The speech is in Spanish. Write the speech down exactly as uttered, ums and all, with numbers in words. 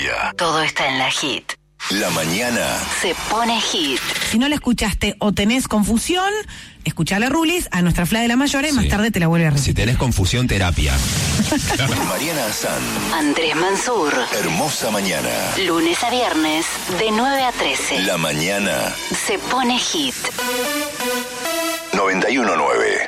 día. Todo está en la hit. La mañana se pone hit. Si no la escuchaste o tenés confusión, escuchale a Rulis, a nuestra Fla de la Mayora y sí. Más tarde te la vuelve a repetir. Si tenés confusión, terapia. Mariana Azán, Andrés Mansur. Hermosa mañana. Lunes a viernes, de nueve a trece. La mañana se pone hit. noventa y uno nueve.